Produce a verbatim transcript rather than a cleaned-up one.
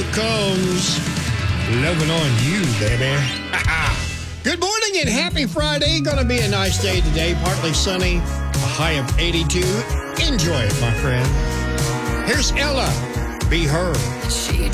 comes Loving on You, baby. Good morning and happy Friday. Going to be a nice day today. Partly sunny, a high of eighty-two. Enjoy it, my friend. Here's Ella. Be Her. She